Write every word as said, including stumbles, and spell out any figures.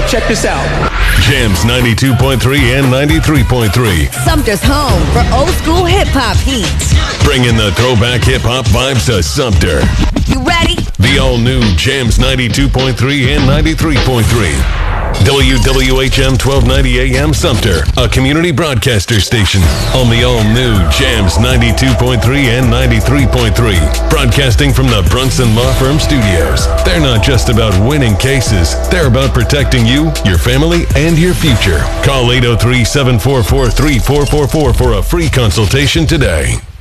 check this out. Jams ninety-two point three and ninety-three point three. Sumter's home for old school hip hop heat. Bringing the throwback hip hop vibes to Sumter. You ready? The all new Jams ninety-two point three and ninety-three point three. W W H M twelve ninety A M Sumter, a community broadcaster station on the all-new Jams ninety-two point three and ninety-three point three. Broadcasting from the Brunson Law Firm Studios. They're not just about winning cases. They're about protecting you, your family, and your future. Call eight oh three, seven four four, three four four four for a free consultation today.